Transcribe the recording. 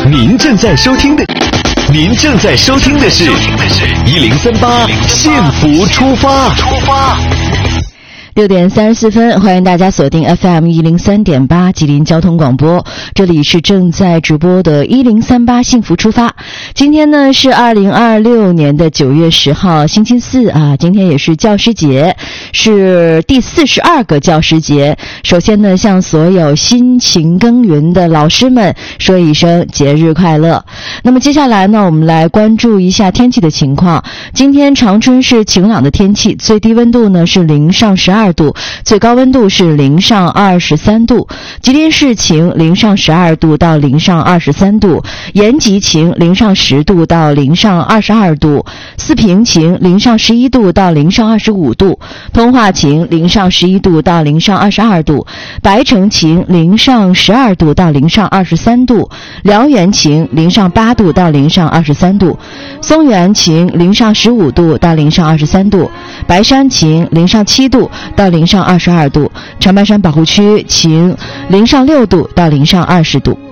您正在收听的是1038幸福出发。 6点34分，欢迎大家锁定 FM 103.8吉林交通广播，这里是正在直播的1038幸福出发。今天呢是2026年的9月10号星期四啊，今天也是教师节，是第42个教师节。首先呢，向所有辛勤耕耘的老师们说一声节日快乐。那么接下来呢，我们来关注一下天气的情况。今天长春是晴朗的天气，最低温度呢是零上12度，最高温度是零上23度。吉林市晴，零上12度到零上23度；延吉晴，零上10度到零上22度；四平晴，零上11度到零上25度；通化晴，零上11度到零上22度；白城晴，零上12度到零上23度；辽源晴，零上8度到零上23度；松原晴，零上15度到零上23度；白山晴，零上7度到零上22度；长白山保护区晴，零上6度到零上20度。